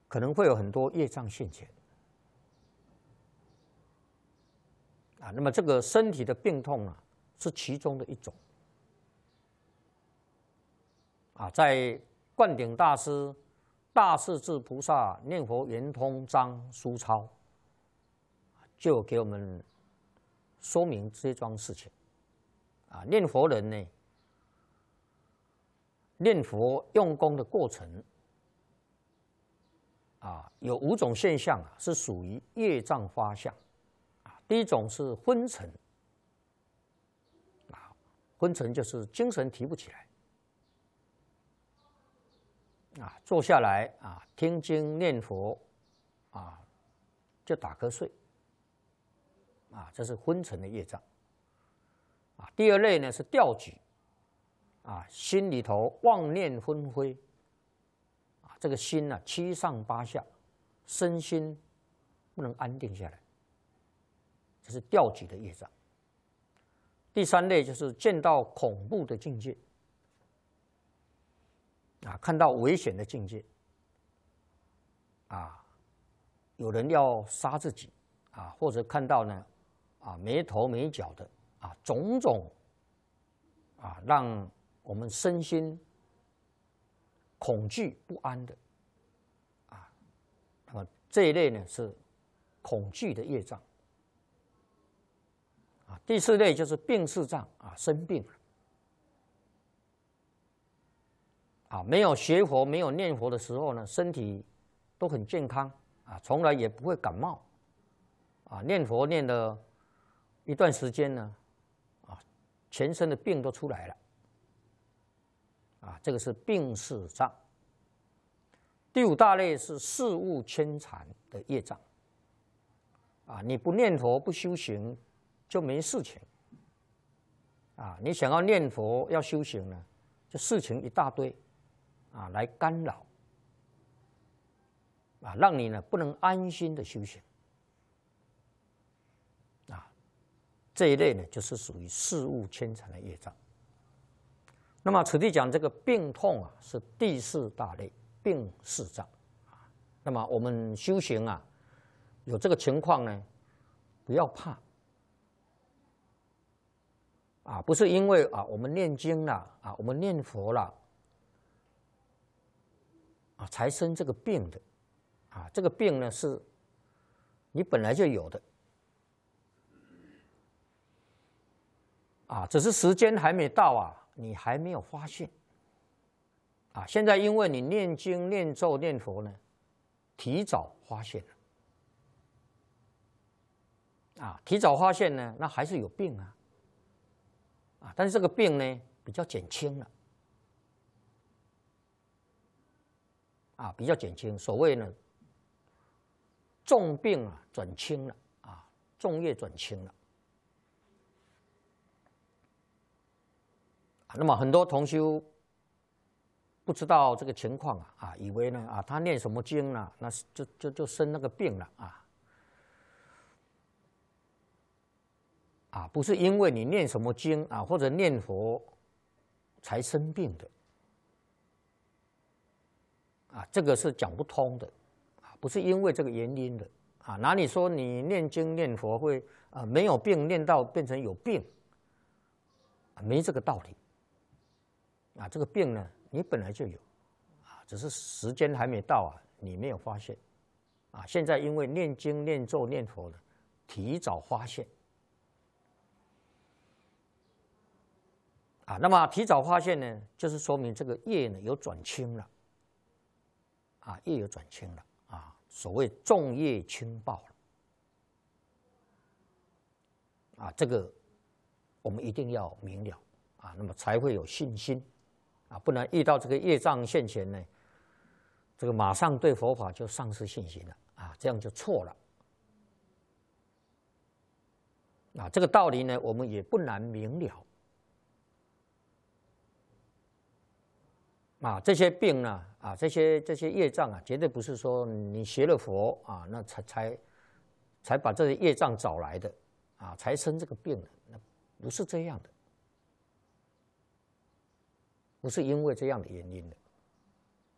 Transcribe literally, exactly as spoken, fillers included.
可能会有很多业障现前啊。那么这个身体的病痛啊，是其中的一种啊。在灌顶大师《大势至菩萨念佛圆通章》书抄，就有给我们说明这桩事情啊。念佛人呢，念佛用功的过程啊，有五种现象啊，是属于业障发相啊。第一种是昏沉啊，昏沉就是精神提不起来啊，坐下来啊，听经念佛啊，就打瞌睡啊，这是昏沉的业障啊。第二类呢是调举啊，心里头妄念纷飞啊，这个心呢、啊、七上八下，身心不能安定下来，这是调举的业障。第三类就是见到恐怖的境界啊，看到危险的境界啊，有人要杀自己啊，或者看到呢啊没头没脚的啊种种啊，让我们身心恐惧不安的啊，那么这一类呢是恐惧的业障啊。第四类就是病识障啊，生病了。啊，没有学佛、没有念佛的时候呢，身体都很健康啊，从来也不会感冒啊。念佛念了一段时间呢，啊，全身的病都出来了啊，这个是病识障。第五大类是事物牵缠的业障啊，你不念佛、不修行就没事情啊，你想要念佛、要修行呢，就事情一大堆。啊，来干扰啊，让你呢不能安心的修行啊，这一类呢就是属于事物牵缠的业障。那么此地讲这个病痛啊，是第四大类病识障啊。那么我们修行啊，有这个情况呢，不要怕啊，不是因为啊我们念经了啊，我们念佛了。啊，才生这个病的，啊，这个病呢是你本来就有的，啊，只是时间还没到啊，你还没有发现，啊，现在因为你念经、念咒、念佛呢，提早发现了，啊，提早发现呢，那还是有病啊，啊，但是这个病呢比较减轻了。啊，比较减轻，所谓呢，重病啊转轻了啊，重业转轻了。啊，那么很多同修不知道这个情况啊，啊，以为呢啊他念什么经呢、啊，那就就就生那个病了啊。啊，不是因为你念什么经啊或者念佛才生病的。啊，这个是讲不通的，啊，不是因为这个原因的，啊，哪里说你念经念佛会啊没有病念到变成有病，啊，没这个道理，啊，这个病呢你本来就有，啊，只是时间还没到啊，你没有发现，啊，现在因为念经念咒念佛呢，提早发现，啊，那么提早发现呢，就是说明这个业呢有转轻了。啊，业有转轻了啊，所谓重业轻报了啊，这个我们一定要明了啊，那么才会有信心啊，不然遇到这个业障现前呢，这个马上对佛法就丧失信心了啊，这样就错了啊，这个道理呢，我们也不难明了啊，这些病呢，啊，这些这些业障啊，绝对不是说你学了佛啊，那才才才把这些业障找来的啊，才生这个病的，那不是这样的，不是因为这样的原因的。